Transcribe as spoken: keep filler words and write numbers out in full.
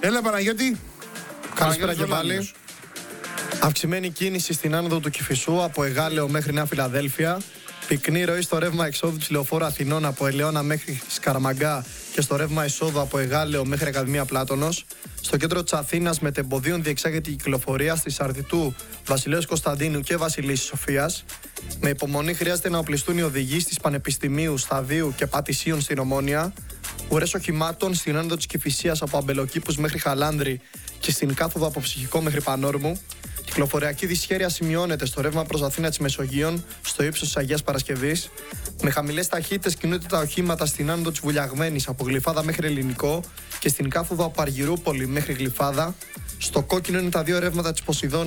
Έλα Παναγιώτη. Καλησπέρα και πάλι. Αυξημένη κίνηση στην άνοδο του Κηφισού από Εγάλεο μέχρι Νέα Φιλαδέλφια. Πυκνή ροή στο ρεύμα εξόδου της λεωφόρου Αθηνών από Ελαιώνα μέχρι Σκαραμαγκά και στο ρεύμα εισόδου από Εγάλεο μέχρι Ακαδημία Πλάτωνος. Στο κέντρο της Αθήνας μετεμποδίων διεξάγεται η κυκλοφορία στη Σαρδιτού, Βασιλέως Κωνσταντίνου και Βασιλίσσης Σοφίας. Με υπομονή χρειάζεται να οπλιστούν οι οδηγοί στις Πανεπιστημίου, Σταδίου και Πατησίων στην Ομόνια. Ουρές οχημάτων στην άνοδο της Κηφισίας από Αμπελοκήπους μέχρι Χαλάνδρη και στην κάθοδο από Ψυχικό μέχρι Πανόρμου. Κυκλοφοριακή δυσχέρεια σημειώνεται στο ρεύμα προς Αθήνα της Μεσογείων, στο ύψος της Αγίας Παρασκευής. Με χαμηλές ταχύτητες κινούνται τα οχήματα στην άνοδο της Βουλιαγμένης από Γλυφάδα μέχρι Ελληνικό και στην κάθοδο από Αργυρούπολη μέχρι Γλυφάδα. Στο κόκκινο είναι τα δύο ρεύματα της Ποσειδώνης.